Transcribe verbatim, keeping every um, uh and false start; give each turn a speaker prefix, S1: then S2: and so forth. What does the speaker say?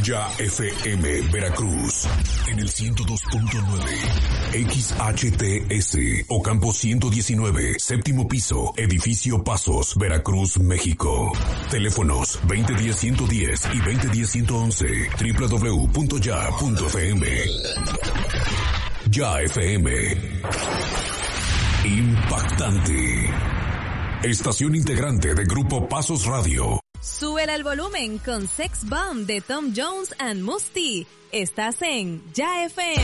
S1: Ya F M Veracruz en el ciento dos punto nueve, X H T S Ocampo ciento diecinueve, séptimo piso, edificio Pasos, Veracruz, México. Teléfonos veinte diez ciento diez y veinte diez ciento once, doble u doble u doble u punto ya punto f m. Ya F M. Impactante. Estación integrante de Grupo Pasos Radio.
S2: Súbele al volumen con Sex Bomb de Tom Jones and Musty. Estás en Ya F M.